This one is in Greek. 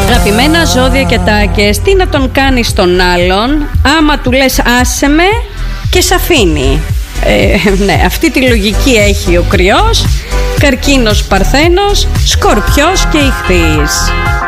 Αγαπημένα ζώδια και τάκες, τι να τον κάνεις τον άλλον άμα του λες άσε με και σ' αφήνει. Ναι, αυτή τη λογική έχει ο Κρυός, Καρκίνος, Παρθένος, Σκορπιός και Ιχθύης.